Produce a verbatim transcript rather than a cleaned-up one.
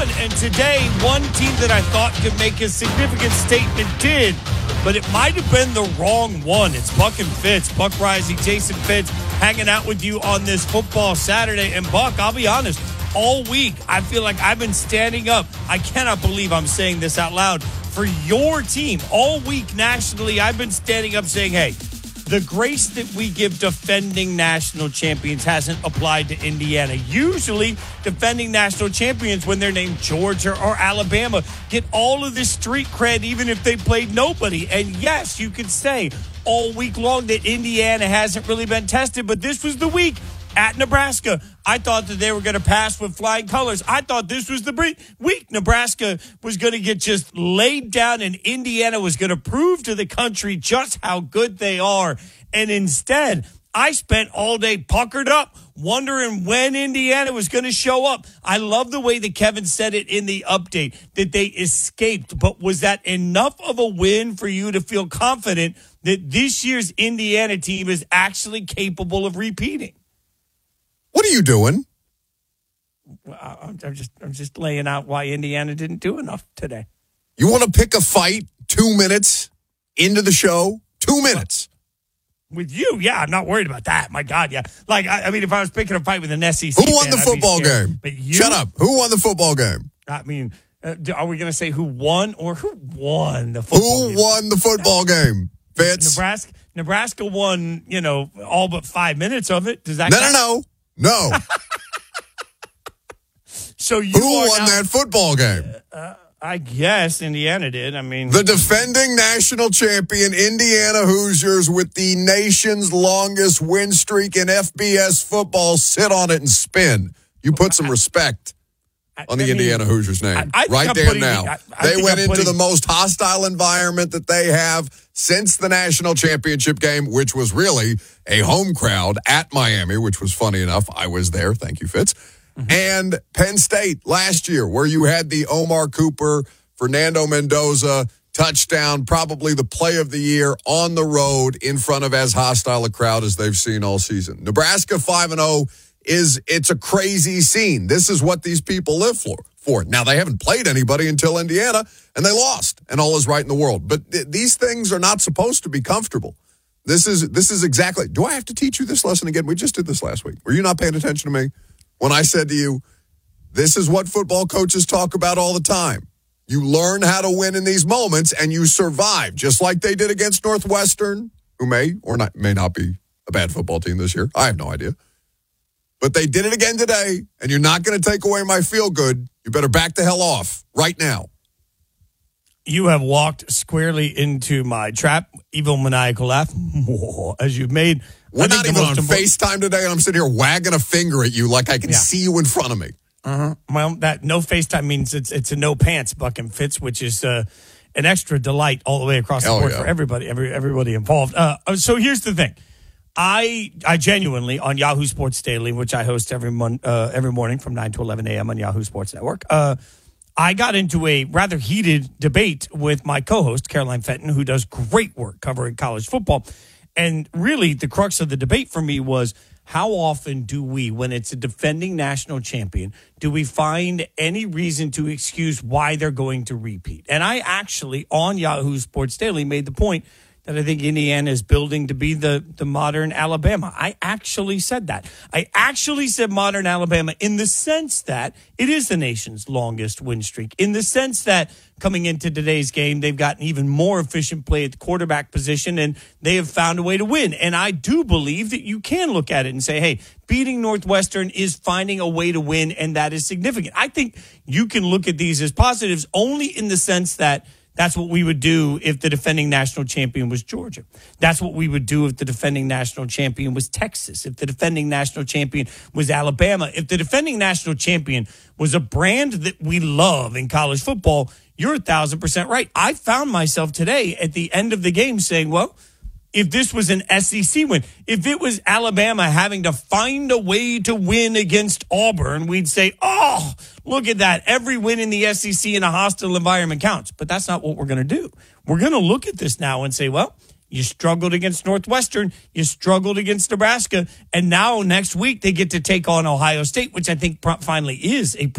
on. And today, one team that I thought could make a significant statement did, but it might have been the wrong one. It's Buck and Fitz. Buck Rising, Jason Fitz, hanging out with you on this football Saturday. And Buck, I'll be honest, all week, I feel like I've been standing up. I cannot believe I'm saying this out loud. For your team, all week nationally, I've been standing up saying, hey, the grace that we give defending national champions hasn't applied to Indiana. Usually, defending national champions, when they're named Georgia or Alabama, get all of this street cred even if they played nobody. And yes, you could say all week long that Indiana hasn't really been tested, but this was the week at Nebraska. I thought that they were going to pass with flying colors. I thought this was the week Nebraska was going to get just laid down and Indiana was going to prove to the country just how good they are. And instead, I spent all day puckered up, wondering when Indiana was going to show up. I love the way that Kevin said it in the update, that they escaped. But was that enough of a win for you to feel confident that this year's Indiana team is actually capable of repeating? What are you doing? I'm just I'm just laying out why Indiana didn't do enough today. You want to pick a fight two minutes into the show? Two minutes. With you, yeah, I'm not worried about that. My God, yeah. Like, I, I mean, if I was picking a fight with an S E C Who won fan, the football game? But you, Shut up. Who won the football game? I mean, uh, are we going to say who won or who won the football Who game? won the football game? Fitz? Nebraska, Nebraska won, you know, all but five minutes of it. Does that No, count? no, no. No. So you Who won now, that football game? Uh, I guess Indiana did. I mean, the defending national champion Indiana Hoosiers with the nation's longest win streak in F B S football sit on it and spin. You put some respect on the I mean, Indiana Hoosiers name. I, I right I'm there putting, now. I, I they went I'm into putting, the most hostile environment that they have since the national championship game, which was really a home crowd at Miami, which was funny enough. I was there. Thank you, Fitz. Mm-hmm. And Penn State last year, where you had the Omar Cooper, Fernando Mendoza touchdown, probably the play of the year on the road in front of as hostile a crowd as they've seen all season. Nebraska five and oh is it's a crazy scene. This is what these people live for. For now, they haven't played anybody until Indiana, and they lost, and all is right in the world. But th- these things are not supposed to be comfortable. This is this is exactly. Do I have to teach you this lesson again? We just did this last week. Were you not paying attention to me when I said to you, this is what football coaches talk about all the time. You learn how to win in these moments, and you survive, just like they did against Northwestern, who may or not may not be a bad football team this year. I have no idea. But they did it again today, and you're not going to take away my feel-good. You better back the hell off right now. You have walked squarely into my trap, evil maniacal laugh, as you've made. We're not even on important... FaceTime today, and I'm sitting here wagging a finger at you like I can yeah. see you in front of me. Uh-huh. Well, that no FaceTime means it's it's a no pants Buck and Fitz, which is uh, an extra delight all the way across the Hell board yeah. for everybody, every everybody involved. Uh, so here's the thing. I I genuinely, on Yahoo Sports Daily, which I host every mon- uh, every morning from nine to eleven a.m. on Yahoo Sports Network, uh, I got into a rather heated debate with my co-host, Caroline Fenton, who does great work covering college football. And really, the crux of the debate for me was, how often do we, when it's a defending national champion, do we find any reason to excuse why they're going to repeat? And I actually, on Yahoo Sports Daily, made the point that I think Indiana is building to be the, the modern Alabama. I actually said that. I actually said modern Alabama in the sense that it is the nation's longest win streak, in the sense that coming into today's game, they've gotten even more efficient play at the quarterback position, and they have found a way to win. And I do believe that you can look at it and say, hey, beating Northwestern is finding a way to win, and that is significant. I think you can look at these as positives only in the sense that that's what we would do if the defending national champion was Georgia. That's what we would do if the defending national champion was Texas, if the defending national champion was Alabama. If the defending national champion was a brand that we love in college football, you're a thousand percent right. I found myself today at the end of the game saying, well, if this was an S E C win, if it was Alabama having to find a way to win against Auburn, we'd say, oh, look at that. Every win in the S E C in a hostile environment counts. But that's not what we're going to do. We're going to look at this now and say, well, you struggled against Northwestern. You struggled against Nebraska. And now next week they get to take on Ohio State, which I think finally is a